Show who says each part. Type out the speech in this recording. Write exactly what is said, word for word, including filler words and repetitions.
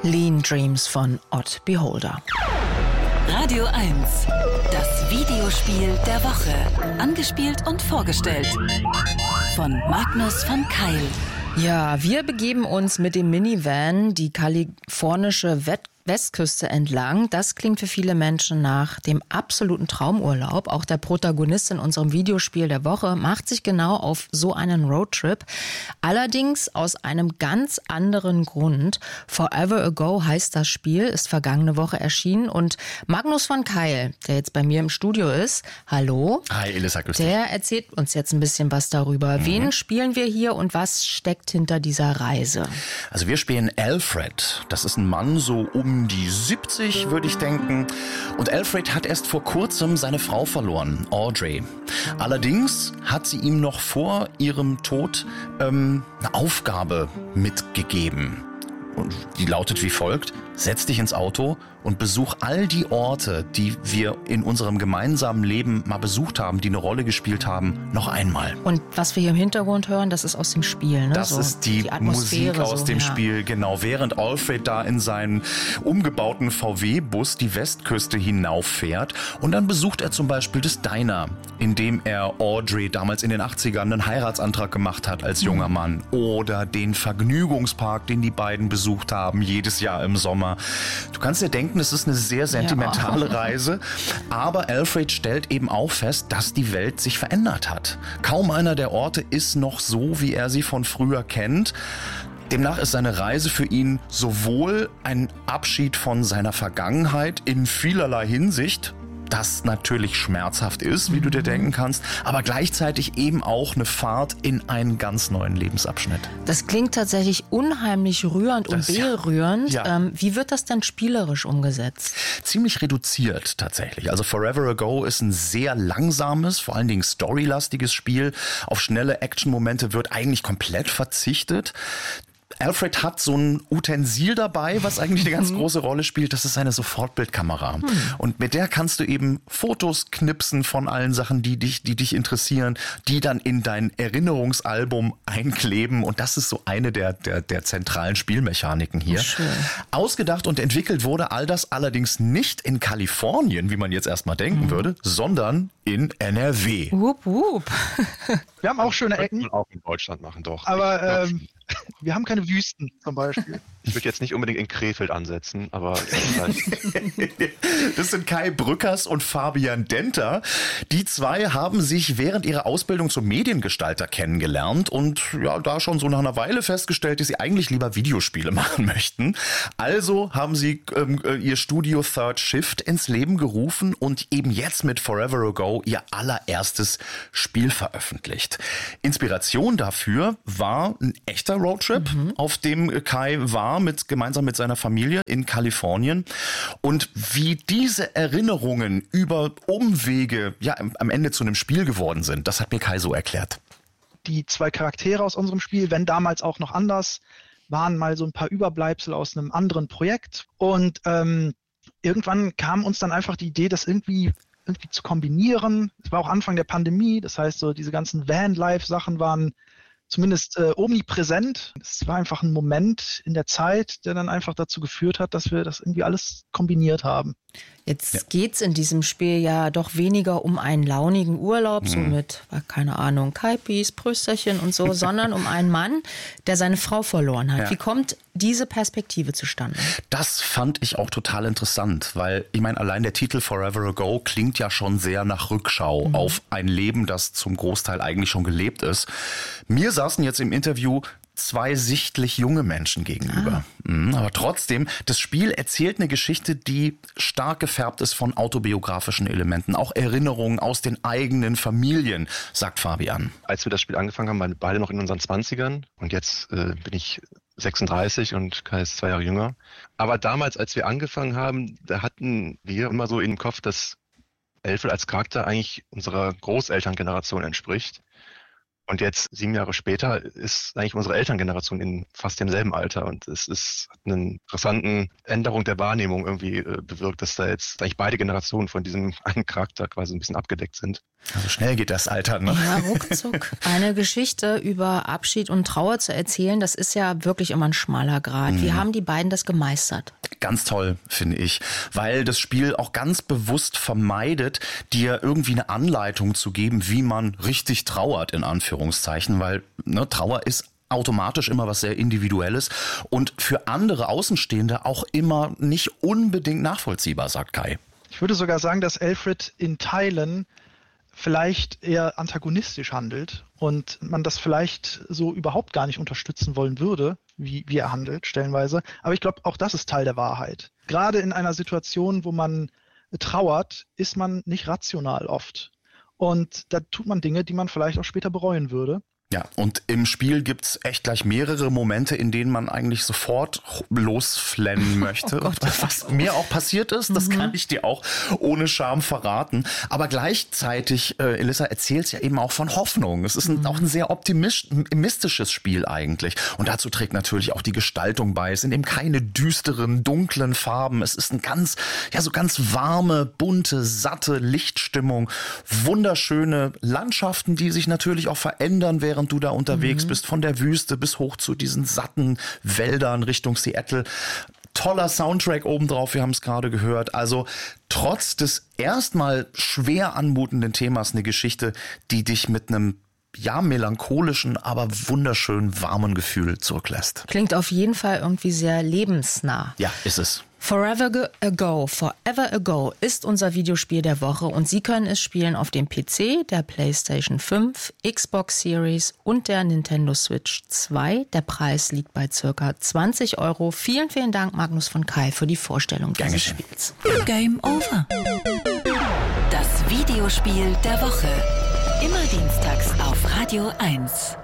Speaker 1: Lean Dreams von Odd Beholder.
Speaker 2: Radio eins, das Videospiel der Woche. Angespielt und vorgestellt von Magnus von Keil.
Speaker 1: Ja, wir begeben uns mit dem Minivan die kalifornische Wett- Westküste entlang. Das klingt für viele Menschen nach dem absoluten Traumurlaub. Auch der Protagonist in unserem Videospiel der Woche macht sich genau auf so einen Roadtrip. Allerdings aus einem ganz anderen Grund. Forever Ago heißt das Spiel, ist vergangene Woche erschienen. Und Magnus von Keil, der jetzt bei mir im Studio ist, hallo.
Speaker 3: Hi Elisa, grüß dich.
Speaker 1: Der erzählt uns jetzt ein bisschen was darüber. Mhm. Wen spielen wir hier und was steckt hinter dieser Reise?
Speaker 3: Also wir spielen Alfred. Das ist ein Mann so um die siebzig, würde ich denken. Und Alfred hat erst vor kurzem seine Frau verloren, Audrey. Allerdings hat sie ihm noch vor ihrem Tod ähm, eine Aufgabe mitgegeben. Und die lautet wie folgt: Setz dich ins Auto und besuch all die Orte, die wir in unserem gemeinsamen Leben mal besucht haben, die eine Rolle gespielt haben, noch einmal.
Speaker 1: Und was wir hier im Hintergrund hören, das ist aus dem Spiel, ne?
Speaker 3: Das
Speaker 1: so,
Speaker 3: ist die, die Musik aus so, dem ja. Spiel, genau. Während Alfred da in seinen umgebauten V W-Bus die Westküste hinauffährt. Und dann besucht er zum Beispiel das Diner, in dem er Audrey damals in den achtzigern einen Heiratsantrag gemacht hat als junger mhm. Mann. Oder den Vergnügungspark, den die beiden besucht haben, jedes Jahr im Sommer. Du kannst dir denken, es ist eine sehr sentimentale ja. Reise, aber Alfred stellt eben auch fest, dass die Welt sich verändert hat. Kaum einer der Orte ist noch so, wie er sie von früher kennt. Demnach ist seine Reise für ihn sowohl ein Abschied von seiner Vergangenheit in vielerlei Hinsicht, das natürlich schmerzhaft ist, wie du dir denken kannst, aber gleichzeitig eben auch eine Fahrt in einen ganz neuen Lebensabschnitt.
Speaker 1: Das klingt tatsächlich unheimlich rührend und das, berührend. Ja. Ja. Ähm, wie wird das denn spielerisch umgesetzt?
Speaker 3: Ziemlich reduziert tatsächlich. Also Forever Ago ist ein sehr langsames, vor allen Dingen storylastiges Spiel. Auf schnelle Action-Momente wird eigentlich komplett verzichtet. Alfred hat so ein Utensil dabei, was eigentlich eine ganz mhm. große Rolle spielt. Das ist eine Sofortbildkamera. Mhm. Und mit der kannst du eben Fotos knipsen von allen Sachen, die dich, die dich interessieren, die dann in dein Erinnerungsalbum einkleben. Und das ist so eine der, der, der zentralen Spielmechaniken hier. Schön. Ausgedacht und entwickelt wurde all das allerdings nicht in Kalifornien, wie man jetzt erstmal denken mhm. würde, sondern in N R W.
Speaker 1: Wupp, wupp.
Speaker 4: Wir haben auch schöne Ecken.
Speaker 5: Das kann man auch in Deutschland machen, doch.
Speaker 4: Aber ähm, wir haben keine Wüsten zum Beispiel.
Speaker 5: Ich würde jetzt nicht unbedingt in Krefeld ansetzen, aber
Speaker 3: das sind Kai Brückers und Fabian Denter. Die zwei haben sich während ihrer Ausbildung zum Mediengestalter kennengelernt und ja, da schon so nach einer Weile festgestellt, dass sie eigentlich lieber Videospiele machen möchten. Also haben sie ähm, ihr Studio Third Shift ins Leben gerufen und eben jetzt mit Forever Ago ihr allererstes Spiel veröffentlicht. Inspiration dafür war ein echter Roadtrip, mhm. auf dem Kai war mit gemeinsam mit seiner Familie in Kalifornien. Und wie diese Erinnerungen über Umwege ja am Ende zu einem Spiel geworden sind, das hat mir Kai so erklärt.
Speaker 4: Die zwei Charaktere aus unserem Spiel, wenn damals auch noch anders, waren mal so ein paar Überbleibsel aus einem anderen Projekt. Und ähm, irgendwann kam uns dann einfach die Idee, das irgendwie irgendwie zu kombinieren. Es war auch Anfang der Pandemie, das heißt, so diese ganzen Van-Life-Sachen waren zumindest äh, omnipräsent. Es war einfach ein Moment in der Zeit, der dann einfach dazu geführt hat, dass wir das irgendwie alles kombiniert haben.
Speaker 1: Jetzt ja. geht's in diesem Spiel ja doch weniger um einen launigen Urlaub, mhm. so mit, keine Ahnung, Kaipis, Prösterchen und so, sondern um einen Mann, der seine Frau verloren hat. Ja. Wie kommt diese Perspektive zustande?
Speaker 3: Das fand ich auch total interessant, weil ich meine, allein der Titel Forever Ago klingt ja schon sehr nach Rückschau mhm. auf ein Leben, das zum Großteil eigentlich schon gelebt ist. Mir saßen jetzt im Interview zwei sichtlich junge Menschen gegenüber. Ah. Mhm, aber trotzdem, das Spiel erzählt eine Geschichte, die stark gefärbt ist von autobiografischen Elementen, auch Erinnerungen aus den eigenen Familien, sagt Fabian.
Speaker 5: Als wir das Spiel angefangen haben, waren wir beide noch in unseren zwanzigern und jetzt äh, bin ich sechsunddreißig und Kai ist zwei Jahre jünger. Aber damals, als wir angefangen haben, da hatten wir immer so im Kopf, dass Alfred als Charakter eigentlich unserer Großelterngeneration entspricht. Und jetzt, sieben Jahre später, ist eigentlich unsere Elterngeneration in fast demselben Alter. Und es ist eine interessante Änderung der Wahrnehmung irgendwie äh, bewirkt, dass da jetzt eigentlich beide Generationen von diesem einen Charakter quasi ein bisschen abgedeckt sind.
Speaker 3: Also schnell geht das Alter, ne?
Speaker 1: Ja, ruckzuck. Eine Geschichte über Abschied und Trauer zu erzählen, das ist ja wirklich immer ein schmaler Grat. Wie mhm. haben die beiden das gemeistert?
Speaker 3: Ganz toll, finde ich, weil das Spiel auch ganz bewusst vermeidet, dir irgendwie eine Anleitung zu geben, wie man richtig trauert, in Anführungszeichen, weil ne, Trauer ist automatisch immer was sehr Individuelles und für andere Außenstehende auch immer nicht unbedingt nachvollziehbar, sagt Kai.
Speaker 4: Ich würde sogar sagen, dass Alfred in Teilen vielleicht eher antagonistisch handelt und man das vielleicht so überhaupt gar nicht unterstützen wollen würde, wie, wie er handelt, stellenweise. Aber ich glaube, auch das ist Teil der Wahrheit. Gerade in einer Situation, wo man trauert, ist man nicht rational oft. Und da tut man Dinge, die man vielleicht auch später bereuen würde.
Speaker 3: Ja, und im Spiel gibt's echt gleich mehrere Momente, in denen man eigentlich sofort losflennen möchte. Oh Gott, was mir auch passiert ist, das mhm. kann ich dir auch ohne Scham verraten. Aber gleichzeitig, äh, Elissa, erzählt's ja eben auch von Hoffnung. Es ist ein, mhm. auch ein sehr optimistisches Spiel eigentlich. Und dazu trägt natürlich auch die Gestaltung bei. Es sind eben keine düsteren, dunklen Farben. Es ist ein ganz, ja, so ganz warme, bunte, satte Lichtstimmung. Wunderschöne Landschaften, die sich natürlich auch verändern, während du da unterwegs mhm. bist, von der Wüste bis hoch zu diesen satten Wäldern Richtung Seattle. Toller Soundtrack obendrauf, wir haben es gerade gehört. Also trotz des erstmal schwer anmutenden Themas eine Geschichte, die dich mit einem ja melancholischen, aber wunderschön warmen Gefühl zurücklässt.
Speaker 1: Klingt auf jeden Fall irgendwie sehr lebensnah.
Speaker 3: Ja, ist es.
Speaker 1: Forever Ago, Forever Ago ist unser Videospiel der Woche und Sie können es spielen auf dem P C, der PlayStation fünf, Xbox Series und der Nintendo Switch zwei. Der Preis liegt bei circa zwanzig Euro. Vielen, vielen Dank, Magnus von Kai, für die Vorstellung dieses Spiels.
Speaker 2: Game over. Das Videospiel der Woche. Immer dienstags auf Radio eins.